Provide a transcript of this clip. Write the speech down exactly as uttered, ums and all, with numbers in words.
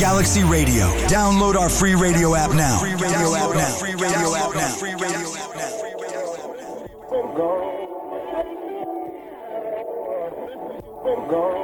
Galaxy Radio. Download our free radio app now. Free radio app now. Free radio app now. Free radio app now. Go.